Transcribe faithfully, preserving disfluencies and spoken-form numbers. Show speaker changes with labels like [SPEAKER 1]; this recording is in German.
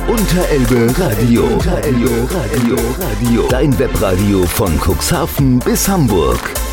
[SPEAKER 1] Unterelbe Radio. Unterelbe Radio. Radio. Dein Webradio von Cuxhaven bis Hamburg.